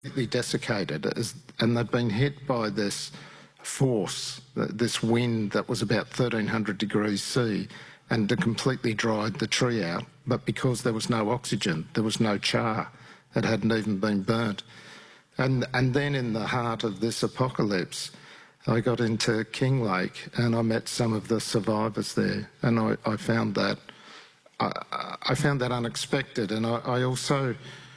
completely desiccated, and they've been hit by this force, this wind that was about 1300 degrees C, and it completely dried the tree out. But because there was no oxygen, there was no char. It hadn't even been burnt. And then in the heart of this apocalypse, I got into Kinglake and I met some of the survivors there, and I found that I found that unexpected. And I also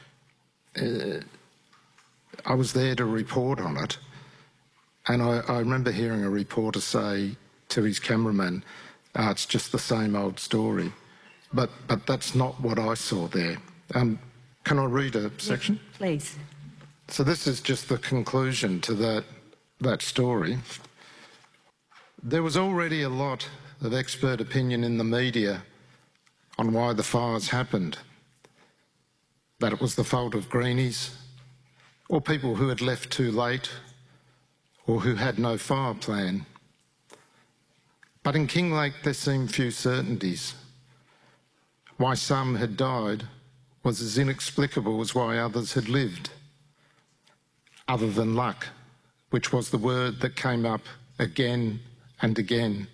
I was there to report on it, and I remember hearing a reporter say to his cameraman, "It's just the same old story," but that's not what I saw there. Can I read a section? Yes, please. So this is just the conclusion to that story. There was already a lot of expert opinion in the media on why the fires happened, that it was the fault of greenies, or people who had left too late, or who had no fire plan. But in Kinglake there seemed few certainties. Why some had died was as inexplicable as why others had lived, other than luck, which was the word that came up again and again.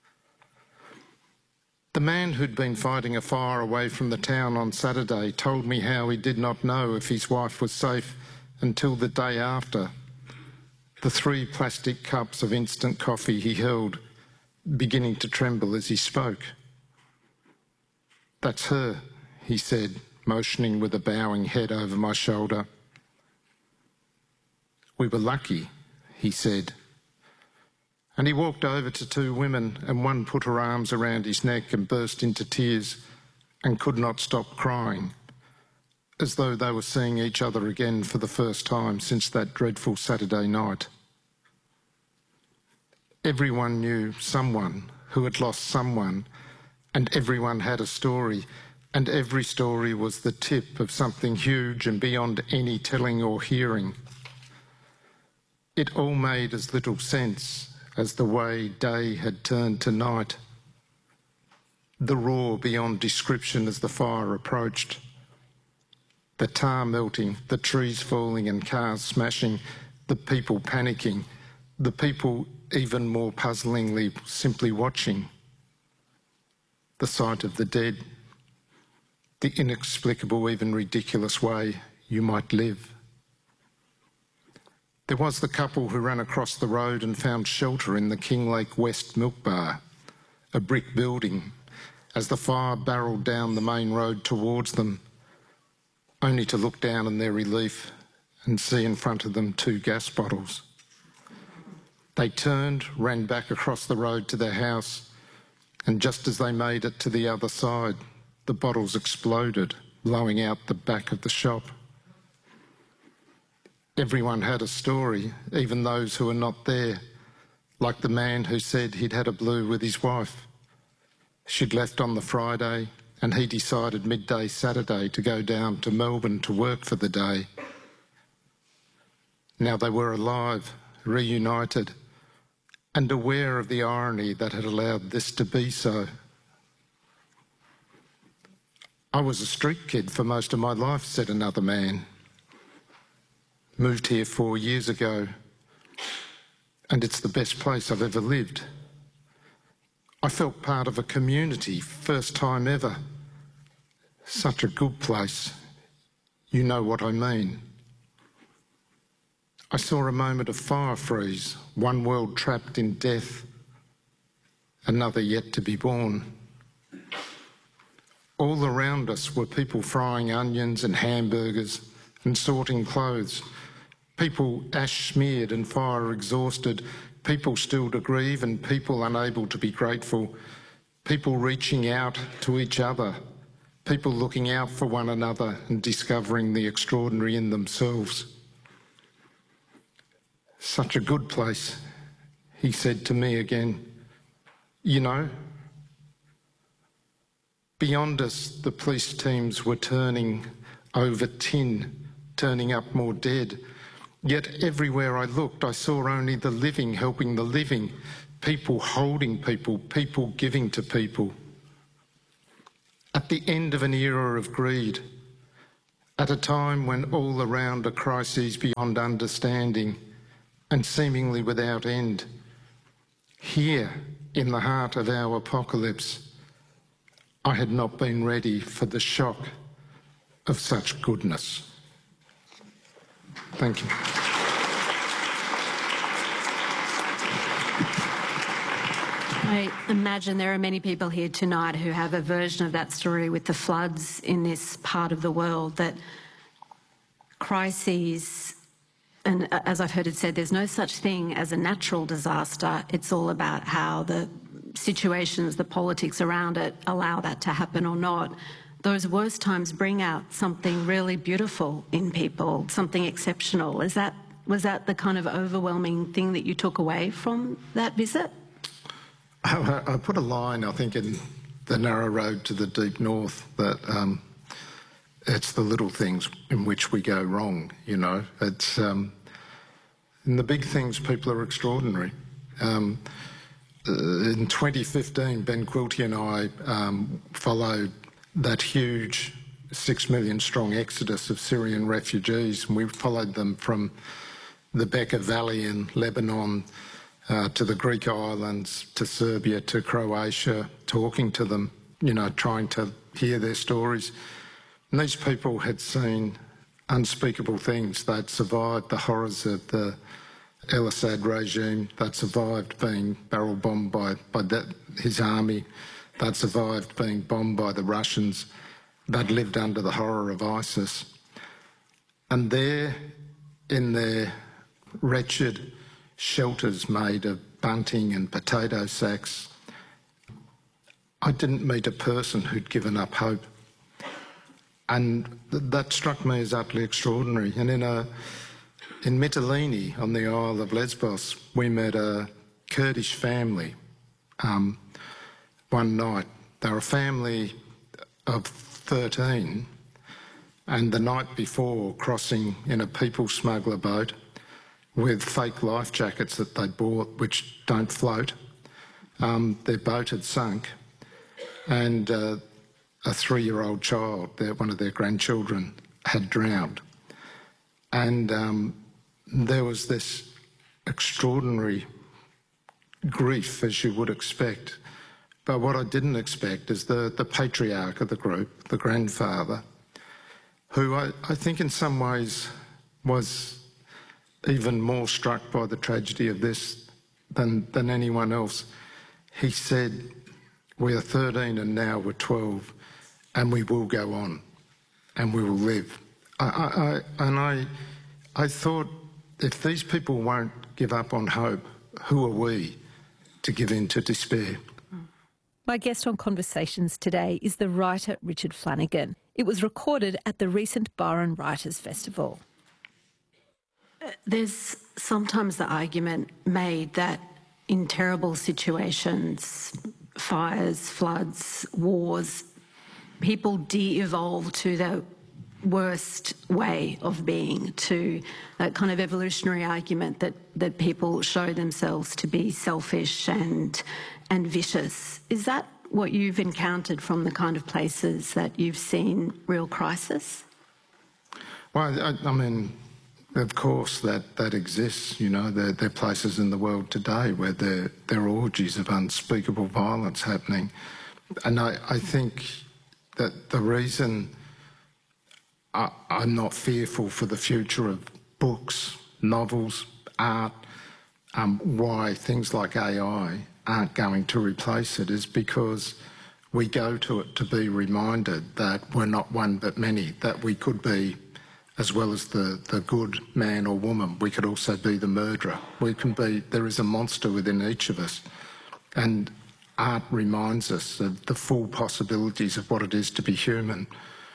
The man who'd been fighting a fire away from the town on Saturday told me how he did not know if his wife was safe until the day after. The 3 plastic cups of instant coffee he held beginning to tremble as he spoke. "That's her," he said, motioning with a bowing head over my shoulder. "We were lucky," he said. And he walked over to 2 women, and one put her arms around his neck and burst into tears and could not stop crying, as though they were seeing each other again for the first time since that dreadful Saturday night. Everyone knew someone who had lost someone, and everyone had a story, and every story was the tip of something huge and beyond any telling or hearing. It all made as little sense as the way day had turned to night, the roar beyond description as the fire approached, the tar melting, the trees falling and cars smashing, the people panicking, the people even more puzzlingly simply watching, the sight of the dead, the inexplicable, even ridiculous way you might live. There was the couple who ran across the road and found shelter in the Kinglake West Milk Bar, a brick building, as the fire barrelled down the main road towards them, only to look down in their relief and see in front of them 2 gas bottles. They turned, ran back across the road to their house, and just as they made it to the other side, the bottles exploded, blowing out the back of the shop. Everyone had a story, even those who were not there, like the man who said he'd had a blue with his wife. She'd left on the Friday, and he decided midday Saturday to go down to Melbourne to work for the day. Now they were alive, reunited, and aware of the irony that had allowed this to be so. "I was a street kid for most of my life," said another man. "Moved here 4 years ago, and it's the best place I've ever lived. I felt part of a community, first time ever. Such a good place. You know what I mean. I saw a moment of fire freeze, one world trapped in death, another yet to be born. All around us were people frying onions and hamburgers and sorting clothes, people ash-smeared and fire-exhausted, people still to grieve and people unable to be grateful, people reaching out to each other, people looking out for one another and discovering the extraordinary in themselves. Such a good place," he said to me again. "You know, beyond us, the police teams were turning over tin, turning up more dead. Yet everywhere I looked, I saw only the living helping the living, people holding people, people giving to people. At the end of an era of greed, at a time when all around are crises beyond understanding and seemingly without end. Here, in the heart of our apocalypse, I had not been ready for the shock of such goodness. Thank you. I imagine there are many people here tonight who have a version of that story with the floods in this part of the world, that crises, and as I've heard it said, there's no such thing as a natural disaster. It's all about how the situations, the politics around it allow that to happen or not. Those worst times bring out something really beautiful in people, something exceptional. Was that the kind of overwhelming thing that you took away from that visit? I put a line, I think, in The Narrow Road to the Deep North, that it's the little things in which we go wrong, you know. It's in the big things, people are extraordinary. In 2015, Ben Quilty and I followed that huge 6 million strong exodus of Syrian refugees, and we followed them from the Bekaa Valley in Lebanon to the Greek islands, to Serbia, to Croatia, talking to them, you know, trying to hear their stories. And these people had seen unspeakable things. They'd survived the horrors of the El Assad regime. They'd survived being barrel bombed by his army. They'd survived being bombed by the Russians. They'd lived under the horror of ISIS. And there, in their wretched shelters made of bunting and potato sacks, I didn't meet a person who'd given up hope. And that struck me as utterly extraordinary. And in Mytilene, on the Isle of Lesbos, we met a Kurdish family one night. They were a family of 13, and the night before, crossing in a people smuggler boat with fake life jackets that they bought, which don't float. Their boat had sunk, and a 3-year-old child, one of their grandchildren, had drowned. And there was this extraordinary grief, as you would expect. But what I didn't expect is the patriarch of the group, the grandfather, who I think in some ways was even more struck by the tragedy of this than anyone else. He said, "We are 13 and now we're 12, and we will go on, and we will live." I thought, if these people won't give up on hope, who are we to give in to despair? My guest on Conversations today is the writer Richard Flanagan. It was recorded at the recent Byron Writers' Festival. There's sometimes the argument made that in terrible situations, fires, floods, wars, people de-evolve to the worst way of being, to that kind of evolutionary argument that people show themselves to be selfish and vicious. Is that what you've encountered from the kind of places that you've seen real crisis? Well, I mean, of course that exists, you know. There are places in the world today where there are orgies of unspeakable violence happening. And I think that the reason I'm not fearful for the future of books, novels, art, why things like AI aren't going to replace it, is because we go to it to be reminded that we're not one but many, that we could be, as well as the good man or woman, we could also be the murderer. There is a monster within each of us. And art reminds us of the full possibilities of what it is to be human.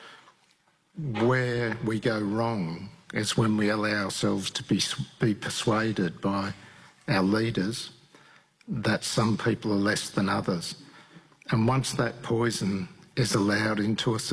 Where we go wrong is when we allow ourselves to be persuaded by our leaders that some people are less than others. And once that poison is allowed into us,